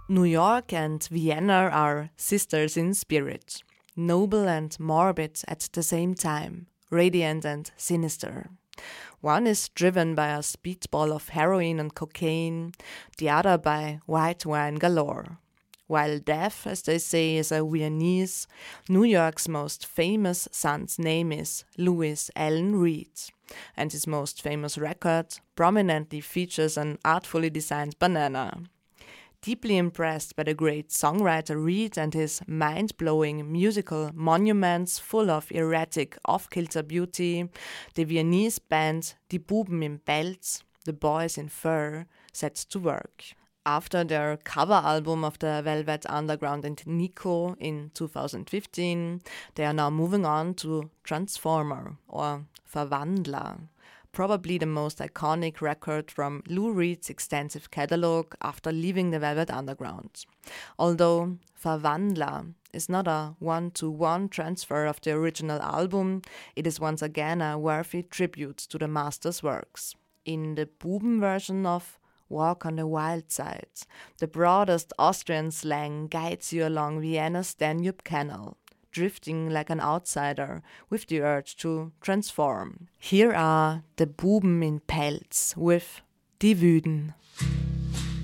New York and Vienna are sisters in spirit, noble and morbid at the same time, radiant and sinister. One is driven by a speedball of heroin and cocaine, the other by white wine galore. While death, as they say, is a Viennese, New York's most famous son's name is Louis Allen Reed, and his most famous record prominently features an artfully designed banana. Deeply impressed by the great songwriter Reed and his mind-blowing musical monuments full of erratic off-kilter beauty, the Viennese band Die Buben im Pelz, The Boys in Fur, sets to work. After their cover album of the Velvet Underground and Nico in 2015, they are now moving on to Transformer or Verwandler, probably the most iconic record from Lou Reed's extensive catalogue after leaving the Velvet Underground. Although Verwandler is not a one-to-one transfer of the original album, it is once again a worthy tribute to the master's works. In the Buben version of Walk on the Wild Side, the broadest Austrian slang guides you along Vienna's Danube Canal, drifting like an outsider with the urge to transform. Here are the Buben in Pelz with Die Wüden.